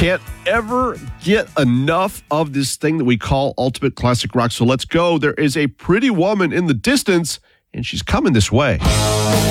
Can't ever get enough of this thing that we call Ultimate Classic Rock. So let's go. There is a pretty woman in the distance, and she's coming this way.